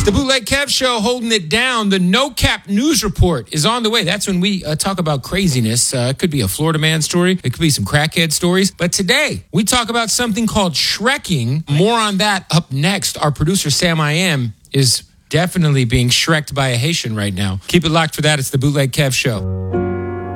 The Bootleg Kev Show holding it down. The No Cap News Report is on the way. That's when we talk about craziness. It could be a Florida man story. It could be some crackhead stories. But today, we talk about something called Shrekking. More on that up next. Our producer, Sam I Am, is definitely being Shreked by a Haitian right now. Keep it locked for that. It's the Bootleg Kev Show.